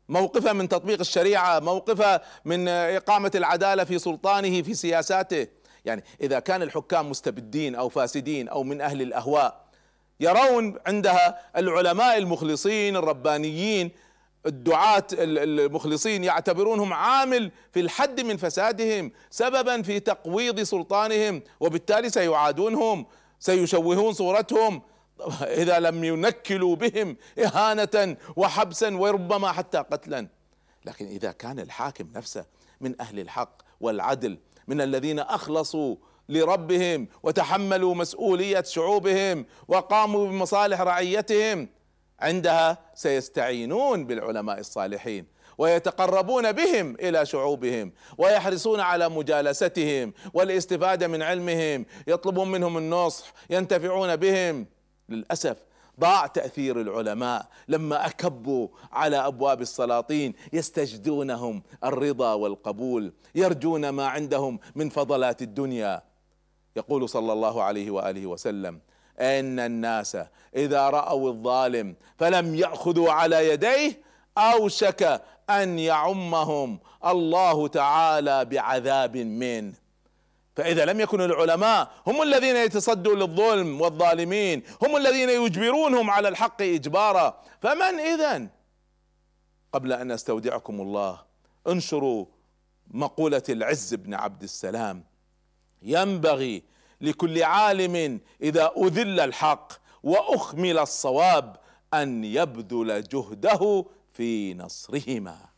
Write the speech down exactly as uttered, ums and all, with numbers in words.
موقفه من تطبيق الشريعة، موقفه من إقامة العدالة في سلطانه في سياساته. يعني إذا كان الحكام مستبدين أو فاسدين أو من أهل الأهواء، يرون عندها العلماء المخلصين الربانيين الدعاة المخلصين يعتبرونهم عامل في الحد من فسادهم، سببا في تقويض سلطانهم، وبالتالي سيعادونهم، سيشوهون صورتهم إذا لم ينكلوا بهم إهانة وحبسا وربما حتى قتلا. لكن إذا كان الحاكم نفسه من أهل الحق والعدل، من الذين أخلصوا لربهم وتحملوا مسؤولية شعوبهم وقاموا بمصالح رعيتهم، عندها سيستعينون بالعلماء الصالحين ويتقربون بهم إلى شعوبهم ويحرصون على مجالستهم والاستفادة من علمهم، يطلبون منهم النصح، ينتفعون بهم. للأسف ضاع تأثير العلماء لما أكبوا على أبواب السلاطين يستجدونهم الرضا والقبول، يرجون ما عندهم من فضلات الدنيا. يقول صلى الله عليه وآله وسلم: إن الناس إذا رأوا الظالم فلم يأخذوا على يديه أوشك أن يعمهم الله تعالى بعذاب منه. فإذا لم يكن العلماء هم الذين يتصدوا للظلم والظالمين، هم الذين يجبرونهم على الحق إجبارا، فمن إذن؟ قبل أن أستودعكم الله، انشروا مقولة العز بن عبد السلام: ينبغي لكل عالم إذا أذل الحق وأخمل الصواب أن يبذل جهده في نصرهما.